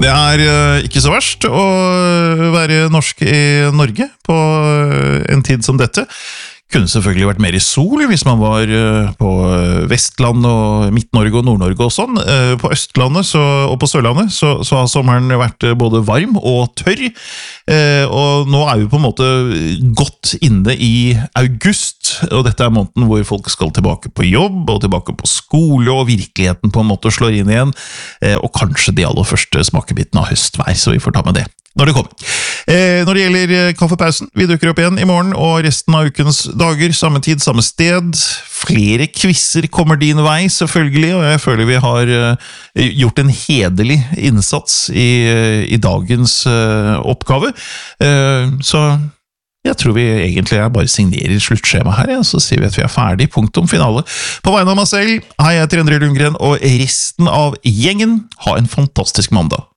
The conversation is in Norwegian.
Det ikke så verst å være norsk i Norge på en tid som dette. Kunne selvfølgelig vært mer i sol hvis man var på Vestland og Midt-Norge og Nord-Norge og sånn. På Østlandet og på Sørlandet så har sommeren vært både varm og tørr. Og nå vi på en måte godt inne i august, og dette måneden hvor folk skal tilbake på jobb og tilbake på skole, og virkeligheten på en måte slår inn igjen, og kanskje de aller første smakebitene av høstvær, så vi får ta med det når det kommer. Når det gjelder kaffepausen, vi dukker opp igjen i morgen og resten av ukens dager, samme tid, samme sted. Flere quizzer kommer din vei, selvfølgelig, og jeg føler vi har gjort en hederlig innsats i dagens oppgave. Så jeg tror vi egentlig bare signerer sluttskjema her, så sier vi at vi ferdig, punktum finale. På vegne av meg selv, hei, jeg heter Endre Lundgren, og resten av gjengen, ha en fantastisk mandag.